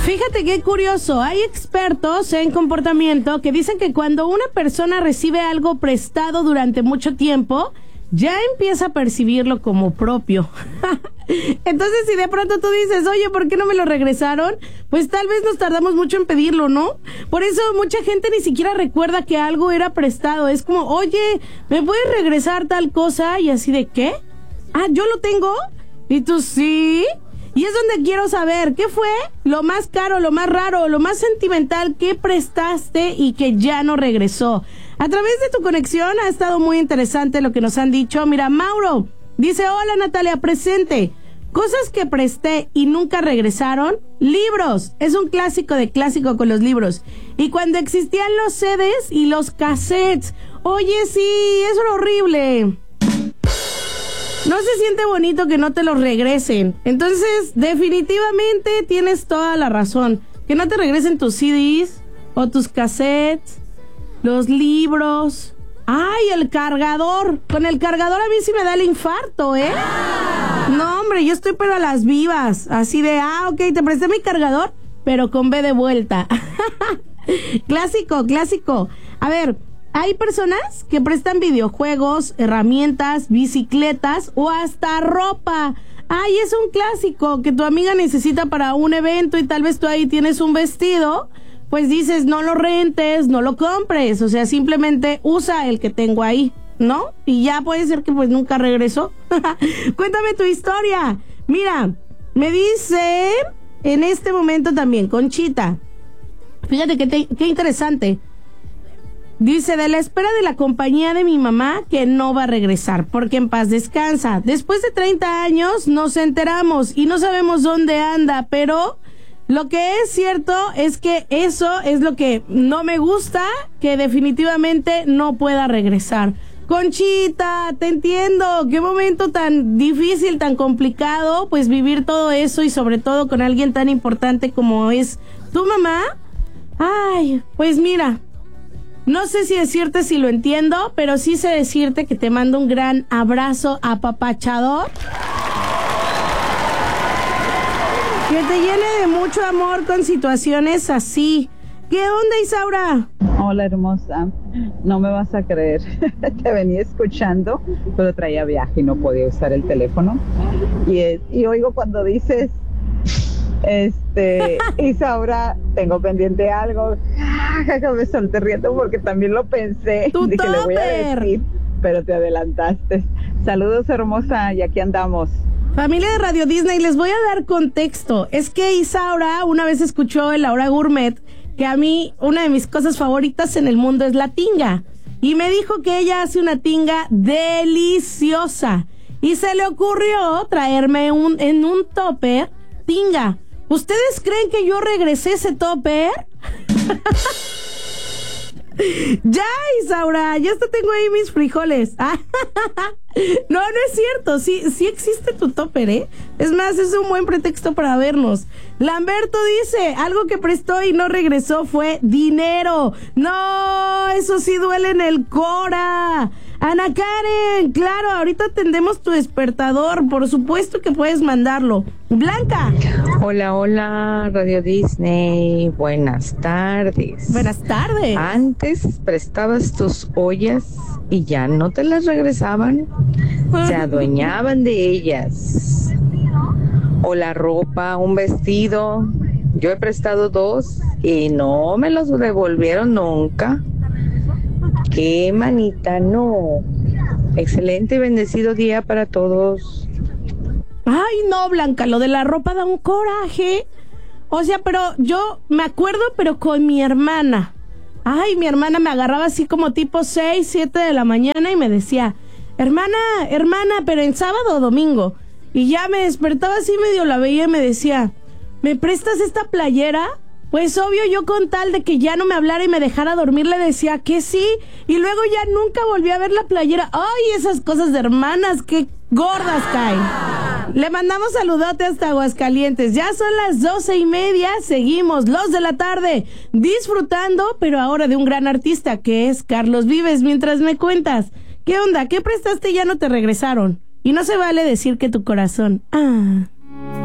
Fíjate qué curioso, hay expertos en comportamiento que dicen que cuando una persona recibe algo prestado durante mucho tiempo, ya empieza a percibirlo como propio. Entonces, si de pronto tú dices, oye, ¿por qué no me lo regresaron? Pues tal vez nos tardamos mucho en pedirlo, ¿no? Por eso mucha gente ni siquiera recuerda que algo era prestado. Es como, oye, ¿me puedes regresar tal cosa? Y así de, ¿qué? Ah, ¿yo lo tengo? Y tú, sí. Y es donde quiero saber, ¿qué fue lo más caro, lo más raro, lo más sentimental que prestaste y que ya no regresó? A través de tu conexión ha estado muy interesante lo que nos han dicho. Mira, Mauro dice, hola Natalia, presente. Cosas que presté y nunca regresaron. Libros, es un clásico de clásico con los libros. Y cuando existían los CDs y los cassettes. Oye, sí, eso era horrible. No se siente bonito que no te los regresen. Entonces, definitivamente tienes toda la razón. Que no te regresen tus CDs o tus cassettes, los libros. ¡Ay, el cargador! Con el cargador a mí sí me da el infarto, ¿eh? No, hombre, yo estoy pero a las vivas. Así de, ok, te presté mi cargador, pero con B de vuelta. Clásico, clásico. A ver, hay personas que prestan videojuegos, herramientas, bicicletas o hasta ropa. Ay, es un clásico que tu amiga necesita para un evento y tal vez tú ahí tienes un vestido. Pues dices, no lo rentes, no lo compres, o sea, simplemente usa el que tengo ahí, ¿no? Y ya puede ser que pues nunca regresó. Cuéntame tu historia. Mira, me dice en este momento también, Conchita. Fíjate qué interesante. Dice, de la espera de la compañía de mi mamá que no va a regresar, porque en paz descansa. Después de 30 años nos enteramos y no sabemos dónde anda, pero lo que es cierto es que eso es lo que no me gusta, que definitivamente no pueda regresar. Conchita, te entiendo, qué momento tan difícil, tan complicado, pues vivir todo eso y sobre todo con alguien tan importante como es tu mamá. Ay, pues mira, no sé si decirte si lo entiendo, pero sí sé decirte que te mando un gran abrazo apapachador. Que te llene de mucho amor con situaciones así. ¿Qué onda, Isaura? Hola, hermosa. No me vas a creer. Te venía escuchando, pero traía viaje y no podía usar el teléfono. Y oigo cuando dices, Isaura, tengo pendiente algo. Me solté riendo porque también lo pensé. Dije, le voy a decir, pero te adelantaste. Saludos, hermosa, y aquí andamos. Familia de Radio Disney, les voy a dar contexto. Es que Isaura una vez escuchó en La Hora Gourmet que a mí una de mis cosas favoritas en el mundo es la tinga. Y me dijo que ella hace una tinga deliciosa. Y se le ocurrió traerme en un topper tinga. ¿Ustedes creen que yo regresé ese topper? Ya, Isaura, ya hasta tengo ahí mis frijoles. No es cierto, sí existe tu topper, ¿eh? Es más, es un buen pretexto para vernos. Lamberto dice, algo que prestó y no regresó fue dinero. No, eso sí duele en el cora. Ana Karen, claro, ahorita atendemos tu despertador, por supuesto que puedes mandarlo. Blanca. Hola, Radio Disney, buenas tardes. Buenas tardes. Antes prestabas tus ollas y ya no te las regresaban, se adueñaban de ellas. O la ropa, un vestido, yo he prestado 2 y no me los devolvieron nunca. Qué manita, no. Excelente y bendecido día para todos. Ay, no, Blanca, lo de la ropa da un coraje. O sea, pero yo me acuerdo, pero con mi hermana. Ay, mi hermana me agarraba así como tipo 6, 7 de la mañana y me decía, hermana, pero en sábado o domingo. Y ya me despertaba así, medio la veía y me decía, ¿me prestas esta playera? Pues obvio, yo con tal de que ya no me hablara y me dejara dormir le decía que sí. Y luego ya nunca volví a ver la playera. Ay, esas cosas de hermanas, qué gordas caen. Le mandamos saludote hasta Aguascalientes. Ya son las 12:30. Seguimos los de la tarde disfrutando, pero ahora de un gran artista que es Carlos Vives. Mientras me cuentas, ¿qué onda? ¿Qué prestaste y ya no te regresaron? Y no se vale decir que tu corazón...